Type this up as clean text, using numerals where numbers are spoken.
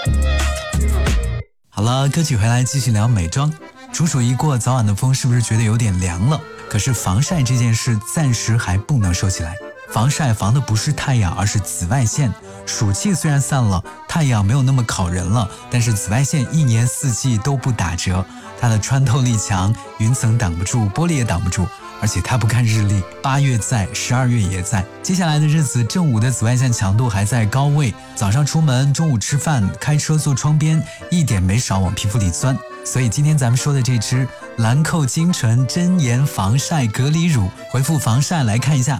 好了，歌曲回来继续聊美妆。处暑一过，早晚的风是不是觉得有点凉了？可是防晒这件事暂时还不能收起来。防晒防的不是太阳，而是紫外线。暑气虽然散了，太阳没有那么烤人了，但是紫外线一年四季都不打折。它的穿透力强，云层挡不住，玻璃也挡不住，而且它不看日历，8月在，12月也在。接下来的日子，正午的紫外线强度还在高位，早上出门，中午吃饭，开车坐窗边，一点没少往皮肤里钻。所以今天咱们说的这支兰蔻精纯真颜防晒隔离乳，回复防晒来看一下。